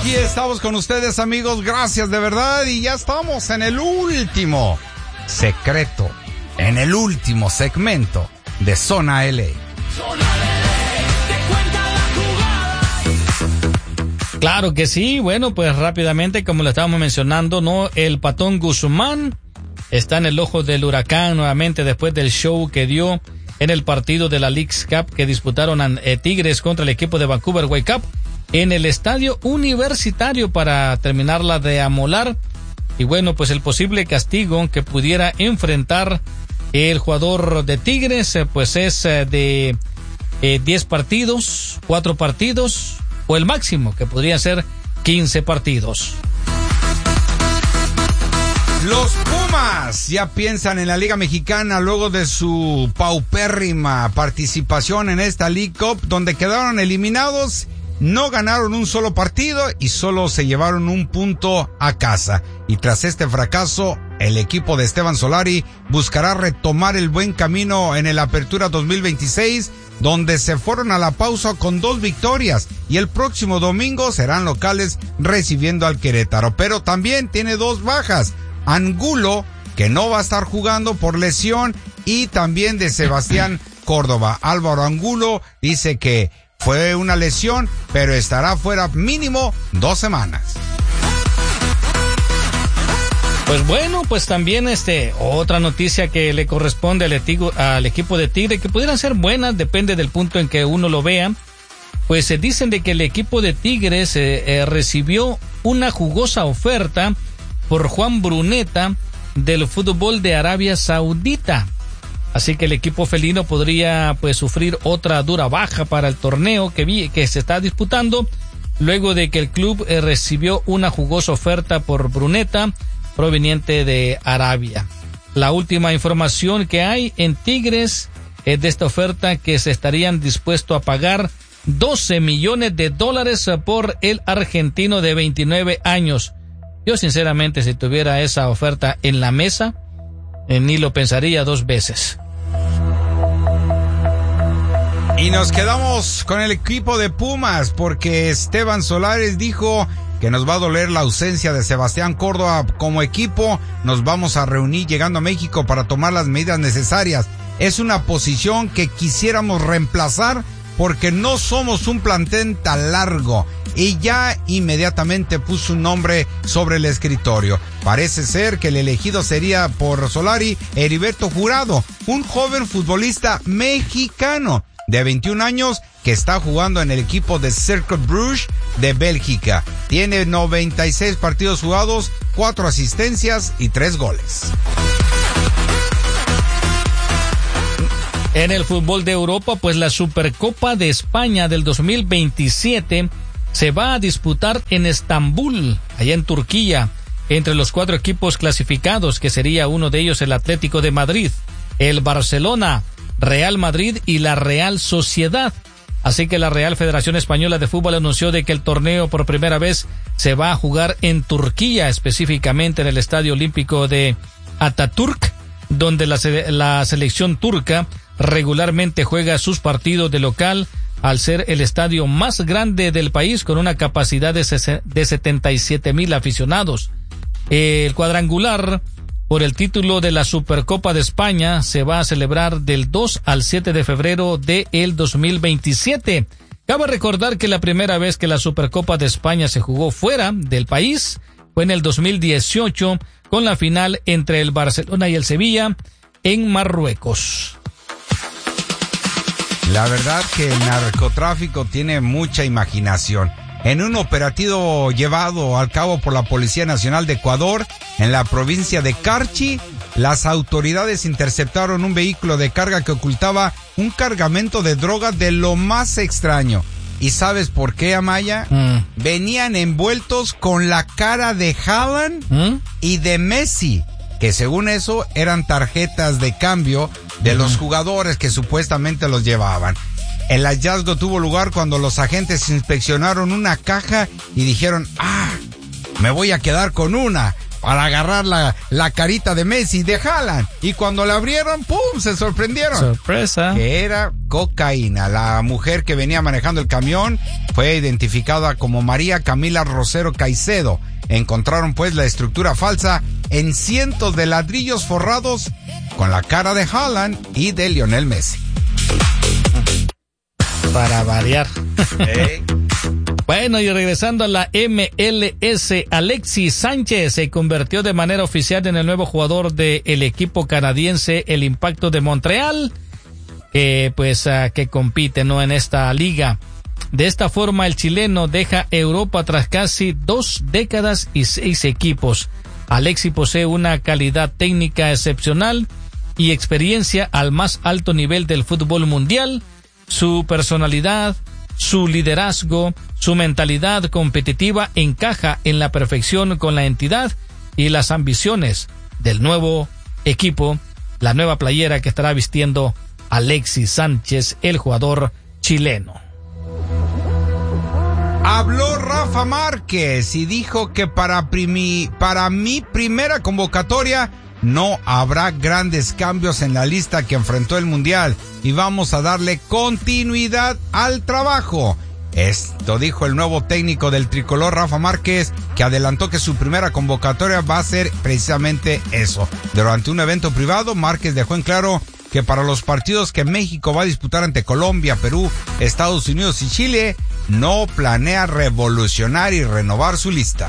Aquí estamos con ustedes, amigos, gracias de verdad, y ya estamos en el último secreto, en el último segmento de Zona LA. Claro que sí. Bueno, pues rápidamente, como lo estábamos mencionando, ¿no? El Patón Guzmán está en el ojo del huracán nuevamente después del show que dio en el partido de la Leagues Cup que disputaron Tigres contra el equipo de Vancouver Whitecaps en el estadio universitario para terminarla de amolar. Y bueno, pues el posible castigo que pudiera enfrentar el jugador de Tigres, pues es de 10 partidos, 4 partidos, o el máximo, que podría ser 15 partidos. Los Pumas ya piensan en la Liga Mexicana luego de su paupérrima participación en esta League Cup, donde quedaron eliminados, no ganaron un solo partido y solo se llevaron un punto a casa. Y tras este fracaso, el equipo de Esteban Solari buscará retomar el buen camino en el Apertura 2026, donde se fueron a la pausa con 2 victorias, y el próximo domingo serán locales recibiendo al Querétaro. Pero también tiene 2 bajas: Angulo, que no va a estar jugando por lesión, y también de Sebastián Córdoba. Álvaro Angulo dice que fue una lesión, pero estará fuera mínimo 2 semanas. Pues bueno, pues también otra noticia que le corresponde al equipo de Tigre, que pudieran ser buenas, depende del punto en que uno lo vea. Pues se dicen de que el equipo de Tigres recibió una jugosa oferta por Juan Bruneta del fútbol de Arabia Saudita. Así que el equipo felino podría pues sufrir otra dura baja para el torneo que se está disputando, luego de que el club recibió una jugosa oferta por Bruneta proveniente de Arabia. La última información que hay en Tigres es de esta oferta, que se estarían dispuestos a pagar $12 millones por el argentino de 29 años. Yo sinceramente, si tuviera esa oferta en la mesa, ni lo pensaría 2 veces. Y nos quedamos con el equipo de Pumas, porque Esteban Solari dijo que nos va a doler la ausencia de Sebastián Córdoba. Como equipo nos vamos a reunir llegando a México para tomar las medidas necesarias. Es una posición que quisiéramos reemplazar porque no somos un plantel tan largo. Y ya inmediatamente puso un nombre sobre el escritorio. Parece ser que el elegido sería por Solari Heriberto Jurado, un joven futbolista mexicano de 21 años que está jugando en el equipo de Cercle Bruges de Bélgica. Tiene 96 partidos jugados, 4 asistencias y 3 goles. En el fútbol de Europa, pues la Supercopa de España del 2027 se va a disputar en Estambul, allá en Turquía, entre los 4 equipos clasificados, que sería uno de ellos el Atlético de Madrid, el Barcelona, Real Madrid y la Real Sociedad. Así que la Real Federación Española de Fútbol anunció de que el torneo por primera vez se va a jugar en Turquía, específicamente en el Estadio Olímpico de Atatürk, donde la selección turca regularmente juega sus partidos de local, al ser el estadio más grande del país con una capacidad de 77,000 aficionados. El cuadrangular por el título de la Supercopa de España se va a celebrar del 2 al 7 de febrero del 2027. Cabe recordar que la primera vez que la Supercopa de España se jugó fuera del país fue en el 2018, con la final entre el Barcelona y el Sevilla en Marruecos. La verdad que el narcotráfico tiene mucha imaginación. En un operativo llevado a cabo por la Policía Nacional de Ecuador, en la provincia de Carchi, las autoridades interceptaron un vehículo de carga que ocultaba un cargamento de droga de lo más extraño. ¿Y sabes por qué, Amaya? Venían envueltos con la cara de Haaland y de Messi, que según eso eran tarjetas de cambio de los jugadores que supuestamente los llevaban. El hallazgo tuvo lugar cuando los agentes inspeccionaron una caja y dijeron, me voy a quedar con una. para agarrar la carita de Messi, de Haaland. Y cuando la abrieron, ¡pum!, se sorprendieron. Sorpresa. Que era cocaína. La mujer que venía manejando el camión fue identificada como María Camila Rosero Caicedo. Encontraron pues la estructura falsa en cientos de ladrillos forrados con la cara de Haaland y de Lionel Messi. Para variar. Bueno, y regresando a la MLS, Alexis Sánchez se convirtió de manera oficial en el nuevo jugador del equipo canadiense, el Impacto de Montreal, que compite, ¿no?, en esta liga. De esta forma, el chileno deja Europa tras casi 2 décadas y 6 equipos. Alexis posee una calidad técnica excepcional y experiencia al más alto nivel del fútbol mundial. Su personalidad, su liderazgo, su mentalidad competitiva encaja en la perfección con la entidad y las ambiciones del nuevo equipo, la nueva playera que estará vistiendo Alexis Sánchez, el jugador chileno. Habló Rafa Márquez y dijo que para mi primera convocatoria no habrá grandes cambios en la lista que enfrentó el Mundial y vamos a darle continuidad al trabajo. Esto dijo el nuevo técnico del tricolor, Rafa Márquez, que adelantó que su primera convocatoria va a ser precisamente eso. Durante un evento privado, Márquez dejó en claro que para los partidos que México va a disputar ante Colombia, Perú, Estados Unidos y Chile, no planea revolucionar y renovar su lista.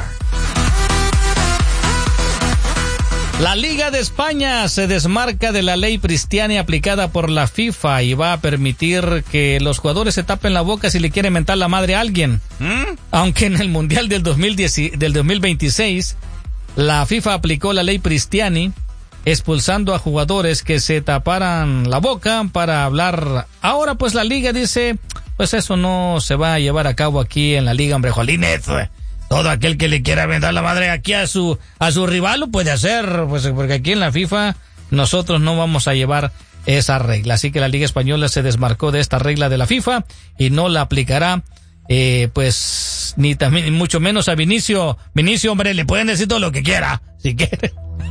La Liga de España se desmarca de la ley Cristiani aplicada por la FIFA y va a permitir que los jugadores se tapen la boca si le quieren mentar la madre a alguien. Aunque en el Mundial del 2026, la FIFA aplicó la ley Cristiani, expulsando a jugadores que se taparan la boca para hablar. Ahora pues la Liga dice, pues eso no se va a llevar a cabo aquí en la Liga, hombre, jolines. Todo aquel que le quiera vender la madre aquí a su rival lo puede hacer, pues porque aquí en la FIFA nosotros no vamos a llevar esa regla. Así que la Liga Española se desmarcó de esta regla de la FIFA y no la aplicará, pues ni también mucho menos a Vinicio. Vinicio, hombre, le pueden decir todo lo que quiera, si quiere.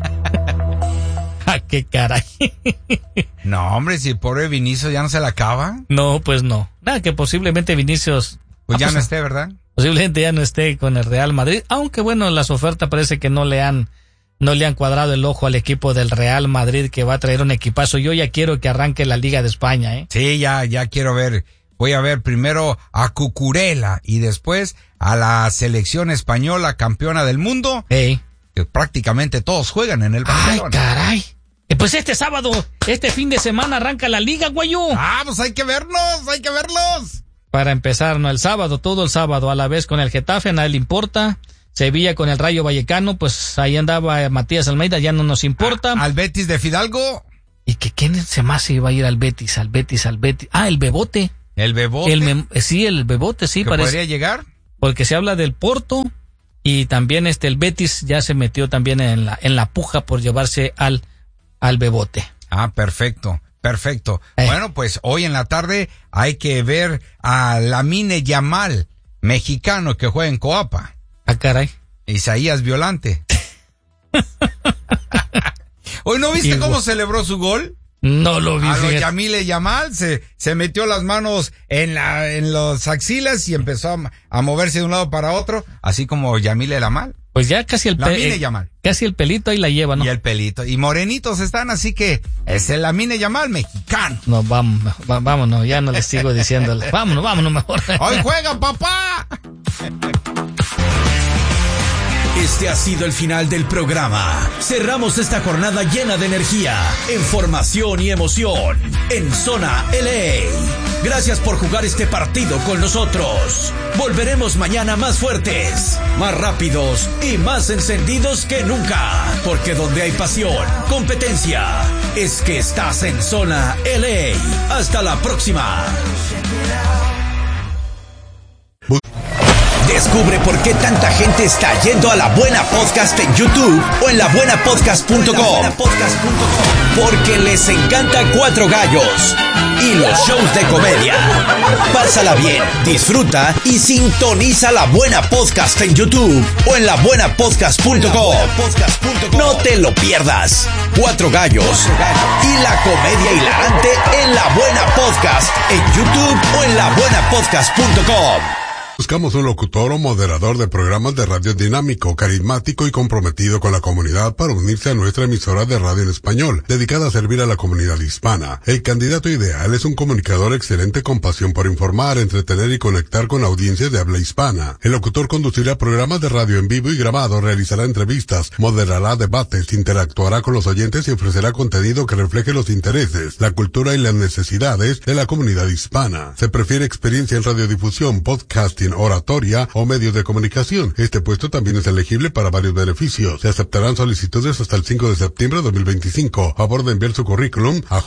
¿Qué caray? No, hombre, si el pobre Vinicio ya no se la acaba. No, pues no. Nada, que posiblemente Vinicius pues ya no esté, ¿verdad? Posiblemente ya no esté con el Real Madrid, aunque bueno, las ofertas parece que no le han cuadrado el ojo al equipo del Real Madrid, que va a traer un equipazo. Yo ya quiero que arranque la Liga de España, ¿eh? Sí, ya quiero ver. Voy a ver primero a Cucurella y después a la selección española campeona del mundo. Hey. Que prácticamente todos juegan en el Barcelona. ¡Ay, caray! Pues este sábado, este fin de semana arranca la Liga, guayo. Pues hay que verlos. Para empezar, no, el sábado, todo el sábado, a la vez con el Getafe, a nadie le importa. Sevilla con el Rayo Vallecano, pues ahí andaba Matías Almeida, ya no nos importa. Al Betis de Fidalgo. ¿Y que quién se más se iba a ir al Betis? El Bebote. El Bebote. Sí, el Bebote, sí, parece. ¿Podría llegar? Porque se habla del Porto y también el Betis ya se metió también en la puja por llevarse al Bebote. Perfecto. Bueno, pues hoy en la tarde hay que ver a Lamine Yamal, mexicano que juega en Coapa. Caray. Isaías Violante. ¿Hoy no viste cómo celebró su gol? No lo vi. Lamine Yamal se metió las manos en los axilas y empezó a moverse de un lado para otro, así como Yamile Yamal. Pues ya casi el pelito ahí la lleva, ¿no? Y el pelito. Y morenitos están, así que es el Lamine Yamal mexicano. No, vámonos, ya no les sigo diciéndole. Vámonos mejor. ¡Hoy juega, papá! Este ha sido el final del programa. Cerramos esta jornada llena de energía, información y emoción en Zona LA. Gracias por jugar este partido con nosotros. Volveremos mañana más fuertes, más rápidos y más encendidos que nunca. Porque donde hay pasión, competencia, es que estás en Zona LA. Hasta la próxima. Descubre por qué tanta gente está yendo a La Buena Podcast en YouTube o en labuenapodcast.com. Porque les encanta Cuatro Gallos y los shows de comedia. Pásala bien, disfruta y sintoniza La Buena Podcast en YouTube o en labuenapodcast.com. No te lo pierdas. Cuatro Gallos y la comedia hilarante en La Buena Podcast en YouTube o en labuenapodcast.com. Buscamos un locutor o moderador de programas de radio dinámico, carismático y comprometido con la comunidad para unirse a nuestra emisora de radio en español, dedicada a servir a la comunidad hispana. El candidato ideal es un comunicador excelente con pasión por informar, entretener y conectar con audiencias de habla hispana. El locutor conducirá programas de radio en vivo y grabado, realizará entrevistas, moderará debates, interactuará con los oyentes y ofrecerá contenido que refleje los intereses, la cultura y las necesidades de la comunidad hispana. Se prefiere experiencia en radiodifusión, podcasting, oratoria o medios de comunicación. Este puesto también es elegible para varios beneficios. Se aceptarán solicitudes hasta el 5 de septiembre de 2025. Favor de enviar su currículum a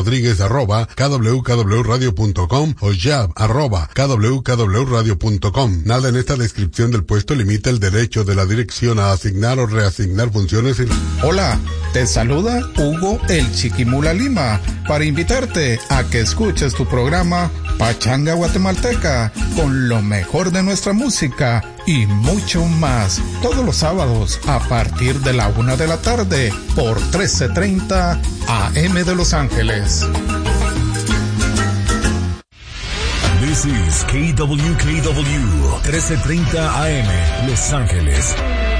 jrodriguez@kwkwradio.com o jab@kwkwradio.com. Nada en esta descripción del puesto limita el derecho de la dirección a asignar o reasignar funciones. Hola, te saluda Hugo el Chiquimula Lima para invitarte a que escuches tu programa Pachanga Guatemalteca con lo mejor de nuestra música y mucho más, todos los sábados a partir de la 1 de la tarde por 1330 AM de Los Ángeles. This is KWKW 1330 AM Los Ángeles.